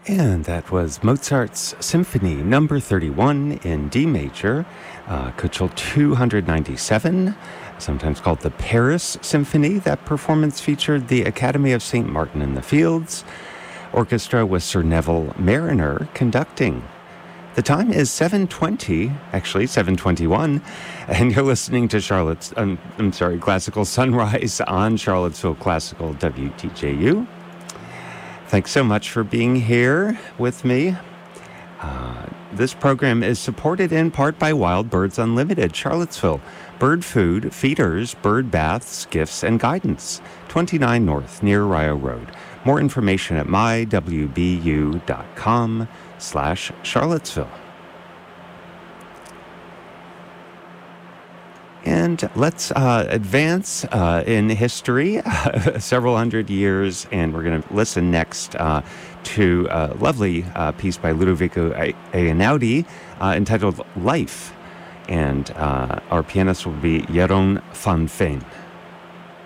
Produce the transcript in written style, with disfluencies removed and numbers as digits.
And that was Mozart's Symphony Number 31 in D major, Köchel 297, sometimes called the Paris Symphony. That performance featured the Academy of St. Martin in the Fields Orchestra with Sir Neville Marriner conducting. The time is 7:20, actually 7:21, and you're listening to Classical Sunrise on Charlottesville Classical WTJU. Thanks so much for being here with me. This program is supported in part by Wild Birds Unlimited, Charlottesville. Bird food, feeders, bird baths, gifts, and guidance. 29 North, near Rio Road. More information at mywbu.com/Charlottesville. And let's advance in history several hundred years, and we're going to listen next to a lovely piece by Ludovico Einaudi entitled Life. And our pianist will be Jeroen van Veen.